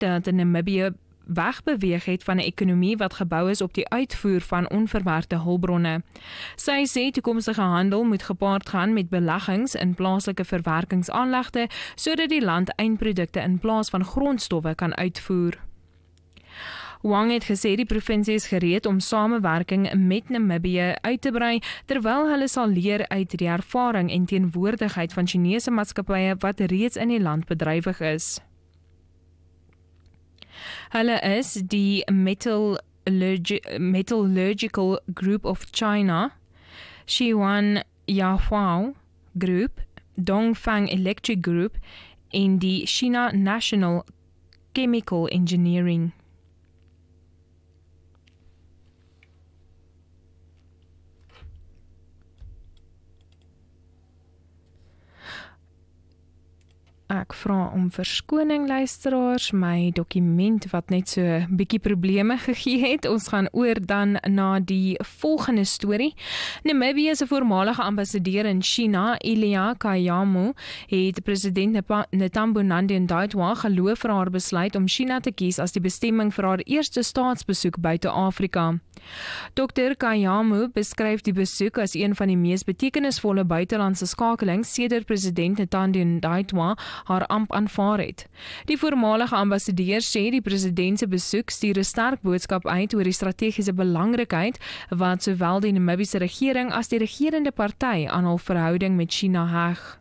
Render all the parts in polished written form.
dat Namibië wegbeweeg het van 'n ekonomie wat gebou is op die uitvoer van onverwerkte hulpbronne. Sy sê toekomstige handel moet gepaard gaan met beleggings in plaaslike verwerkingsaanlegte sodat die land eindprodukte in plaas van grondstowwe kan uitvoer. Wang het gesê die provinsie is gereed om samewerking met Namibië uit te brei, terwyl hulle sal leer uit die ervaring en teenwoordigheid van Chinese maatskappye wat reeds in die land bedrywig is. Hulle is die Metallurgical Group of China, Xiwan Yahuao Group, Dongfang Electric Group en die China National Chemical Engineering. Ek vra om verskoning luisteraars, my dokument wat net so 'n bietjie probleme gegee het. Ons gaan oor dan na die volgende storie. Namibië se voormalige ambassadeur in China, Ilia Kayamo, het president Netambo Nandi-Ndaitwah geloof vir haar besluit om China te kies as die bestemming vir haar eerste staatsbesoek buite Afrika. Dr. Kayamo beskryf die besoek as een van die mees betekenisvolle buitelandse skakelings sedert president Nandi-Ndaitwah haar amp aanvaar het. Die voormalige ambassadeur sê die president se besoek stuur 'n sterk boodskap uit oor die strategiese belangrikheid wat sowel die Namibiese regering as die regerende party aan hul verhouding met China heg.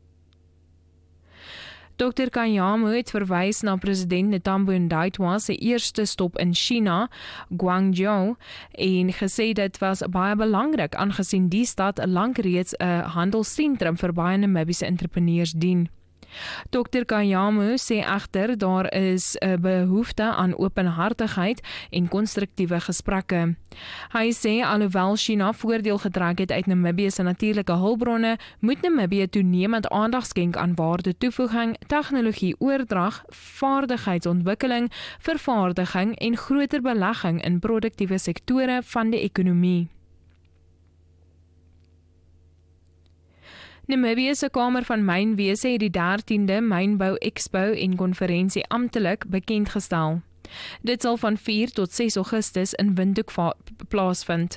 Dr. Kayamo het verwys na president Netambo Ndaitwah se eerste stop in China, Guangzhou, en gesê dit was baie belangrik aangesien die stad lank reeds 'n handelsentrum vir baie Namibiese entrepreneurs dien. Dr. Kayamo sê egter daar is 'n behoefte aan openhartigheid en konstruktiewe gesprekke. Hy sê alhoewel China voordeel getrek het uit Namibië se natuurlike hulpbronne, moet Namibië toenemend aandag skenk aan waarde-toevoeging, tegnologie-oordrag, vaardigheidsontwikkeling, vervaardiging en groter belegging in produktiewe sektore van die ekonomie. Namibië se Kamer van Mynwese het die 13de Mynbou Expo en konferensie amptelik bekendgestel. Dit sal van 4 tot 6 Augustus in Windhoek plaasvind.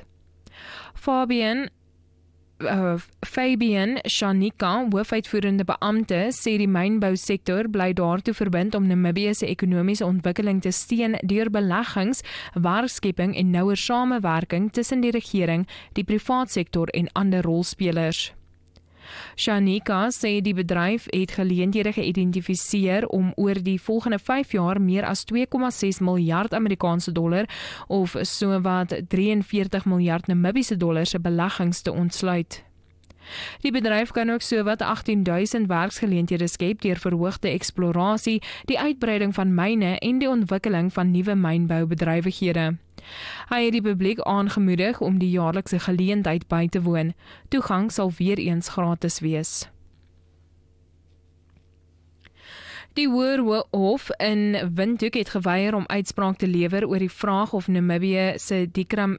Fabian Shanika, hoofuitvoerende beampte, sê die mynbousektor bly daartoe verbind om Namibië se ekonomiese ontwikkeling te steun deur beleggings, werkskepping en nouer samewerking tussen die regering, die privaatsektor en ander rolspelers. Shanika sê die bedryf het geleenthede geïdentifiseer om oor die volgende 5 jaar meer as 2,6 miljard Amerikaanse dollar of sowat 43 miljard Namibiese dollar se beleggings te ontsluit. Die bedryf kan ook sowat 18.000 werksgeleenthede skep deur verhoogde eksplorasie, die uitbreiding van myne en die ontwikkeling van nuwe mynboubedrywighede. Hy het die publiek aangemoedig om die jaarlikse geleentheid by te woon. Toegang sal weer eens gratis wees. Die Hoër Hof in Windhoek het geweier om uitspraak te lewer oor die vraag of Namibië se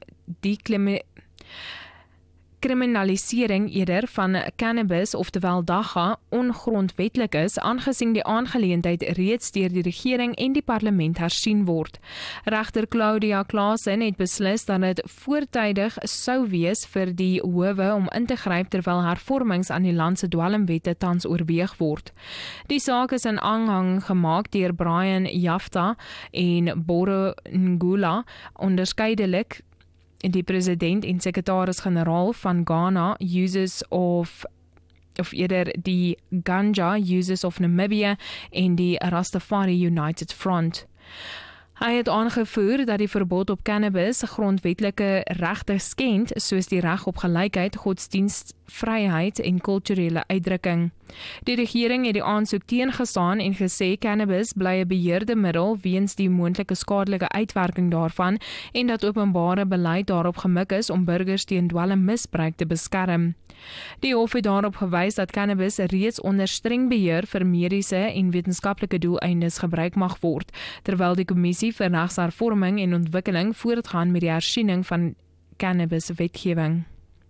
kriminalisering eerder van cannabis, oftewel dagga, ongrondwetlik is, aangesien die aangeleentheid reeds deur die regering en die parlement hersien word. Regter Claudia Klaasen het beslis dat dit voortydig sou wees vir die howe om in te gryp terwyl hervormings aan die land se dwelmwette tans oorweeg word. Die saak is in aanhang gemaak deur Brian Jafta en Boro Ngula, onderskeidelik die president en sekretaris-generaal van Ghana Users of eerder die Ganja Users of Namibia en die Rastafari United Front. Hy het aangevoer dat die verbod op cannabis grondwetlike regte skend, soos die reg op gelykheid, godsdienstvryheid en kulturele uitdrukking. Die regering het die aansoek teengestaan en gesê cannabis bly 'n beheerde middel weens die moontlike skadelike uitwerking daarvan en dat openbare beleid daarop gemik is om burgers teen dwelmmisbruik te beskerm. Die hof het daarop gewys dat cannabis reeds onder streng beheer vir mediese en wetenskaplike doeleindes gebruik mag word, terwyl die kommissie vir regshervorming en ontwikkeling voortgaan met die hersiening van cannabiswetgewing.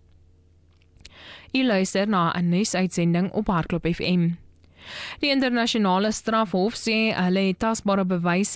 U luister na 'n nuusuitsending op Hardklop FM. Die internasionale strafhof sê hulle het tasbare bewyse